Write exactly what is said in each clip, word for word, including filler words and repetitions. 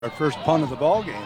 Our first punt of the ball game.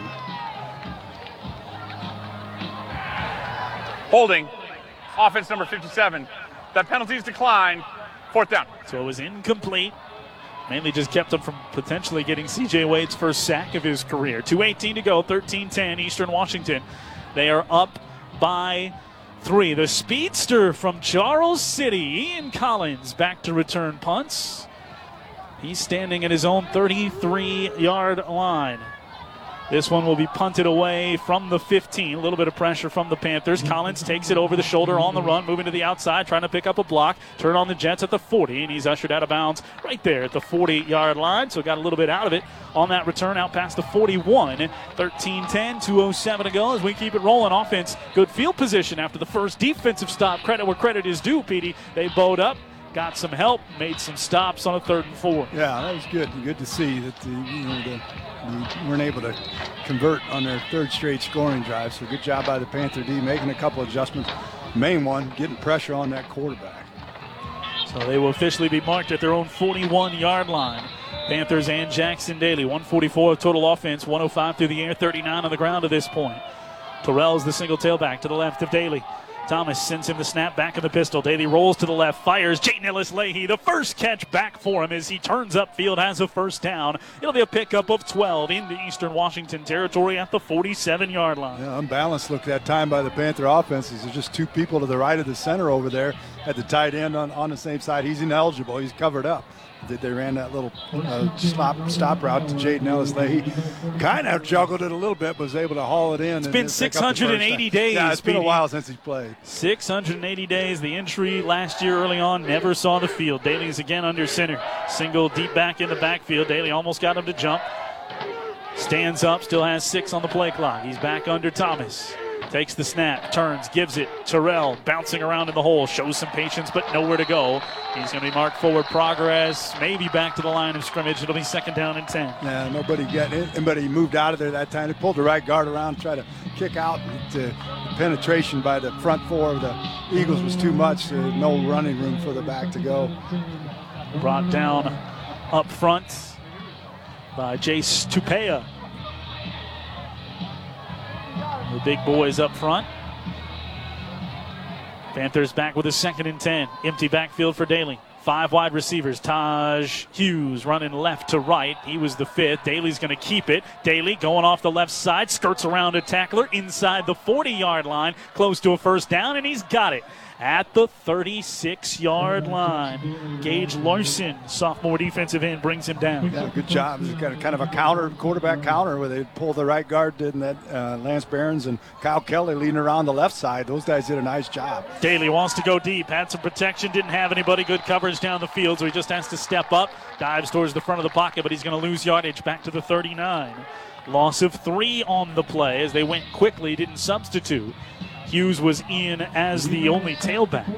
Holding, offense number fifty-seven. That penalty's declined. Fourth down. So it was incomplete. Mainly just kept him from potentially getting C J Wade's first sack of his career. two eighteen to go, thirteen ten, Eastern Washington. They are up by three. The speedster from Charles City, Ian Collins, back to return punts. He's standing at his own thirty-three-yard line. This one will be punted away from the fifteen. A little bit of pressure from the Panthers. Collins takes it over the shoulder on the run, moving to the outside, trying to pick up a block. Turn on the Jets at the forty, and he's ushered out of bounds right there at the forty-yard line. So got a little bit out of it on that return out past the forty-one. thirteen ten, two oh seven to go as we keep it rolling. Offense, good field position after the first defensive stop. Credit where credit is due, Petey. They bowed up. Got some help, made some stops on a third and four. Yeah, that was good. Good to see that the, you know, the, they weren't able to convert on their third straight scoring drive. So good job by the Panther D, making a couple adjustments. Main one, getting pressure on that quarterback. So they will officially be marked at their own forty-one-yard line. Panthers and Jackson Daly, one forty-four of total offense, one oh five through the air, thirty-nine on the ground to this point. Terrell's the single tailback to the left of Daly. Thomas sends him the snap back in the pistol. Daly rolls to the left, fires. Jayden Ellis-Leahy, the first catch back for him as he turns upfield, has a first down. It'll be a pickup of twelve into Eastern Washington territory at the forty-seven-yard line. Yeah, unbalanced look that time by the Panther offense. There's just two people to the right of the center over there at the tight end on, on the same side. He's ineligible. He's covered up. They ran that little uh, stop stop route to Jayden Ellis-Leahy. Kind of juggled it a little bit, but was able to haul it in. It's and been six hundred eighty days. Yeah, it's been Petey. a while since he's played. six hundred eighty days. The injury last year early on, never saw the field. Daly's again under center. Single deep back in the backfield. Daly almost got him to jump. Stands up, still has six on the play clock. He's back under Thomas. Takes the snap, turns, gives it. Terrell bouncing around in the hole, shows some patience, but nowhere to go. He's going to be marked forward progress, maybe back to the line of scrimmage. It'll be second down and ten. Yeah, nobody got it. Anybody moved out of there that time. They pulled the right guard around, tried to kick out. The penetration by the front four of the Eagles was too much. There's no running room for the back to go. Brought down up front by Jace Tupea. The big boys up front. Panthers back with a second and ten. Empty backfield for Daly. Five wide receivers. Taj Hughes running left to right. He was the fifth. Daly's going to keep it. Daly going off the left side. Skirts around a tackler inside the forty-yard line. Close to a first down, and he's got it at the thirty-six-yard line. Gage Larson, sophomore defensive end, brings him down. Yeah, good job. It's got a, kind of a counter, quarterback counter, where they pull the right guard, did that uh, Lance Behrens and Kyle Kelly leading around the left side. Those guys did a nice job. Daly wants to go deep, had some protection, didn't have anybody, good coverage down the field, so he just has to step up, dives towards the front of the pocket, but he's going to lose yardage back to the thirty-nine. Loss of three on the play as they went quickly, didn't substitute. Hughes was in as the only tailback.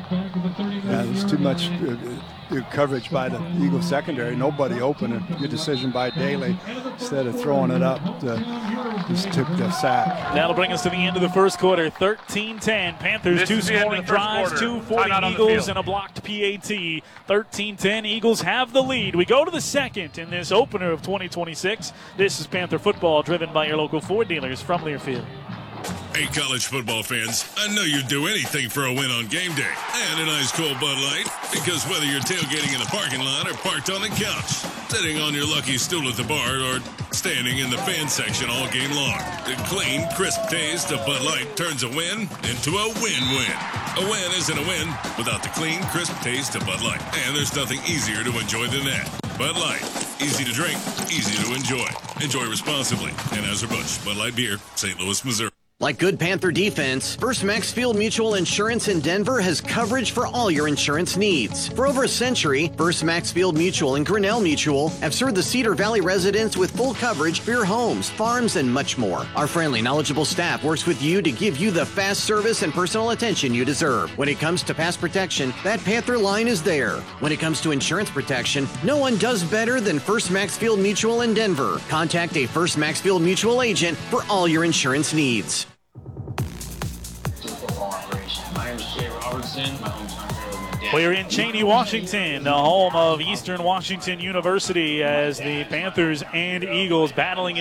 Yeah, there's too much uh, uh, coverage by the Eagles secondary. Nobody open. A good decision by Daly. Instead of throwing it up, uh, just took the sack. That'll bring us to the end of the first quarter. thirteen ten. Panthers This two is the end of scoring the first drives, quarter. two for Timeout the on the Eagles, field. and a blocked P A T. thirteen ten. Eagles have the lead. We go to the second in this opener of twenty twenty-six. This is Panther football, driven by your local Ford dealers from Learfield. Hey, college football fans, I know you'd do anything for a win on game day and an ice cold Bud Light, because whether you're tailgating in the parking lot or parked on the couch, sitting on your lucky stool at the bar, or standing in the fan section all game long, the clean, crisp taste of Bud Light turns a win into a win-win. A win isn't a win without the clean, crisp taste of Bud Light, and there's nothing easier to enjoy than that. Bud Light, easy to drink, easy to enjoy. Enjoy responsibly. Anheuser-Busch, Bud Light Beer, Saint Louis, Missouri. Like good Panther defense, First Maxfield Mutual Insurance in Denver has coverage for all your insurance needs. For over a century, First Maxfield Mutual and Grinnell Mutual have served the Cedar Valley residents with full coverage for your homes, farms, and much more. Our friendly, knowledgeable staff works with you to give you the fast service and personal attention you deserve. When it comes to past protection, that Panther line is there. When it comes to insurance protection, no one does better than First Maxfield Mutual in Denver. Contact a First Maxfield Mutual agent for all your insurance needs. My name is Jay Robertson. My hometown hero is my dad. We're in Cheney, Washington, the home of Eastern Washington University, as the Panthers and Eagles battling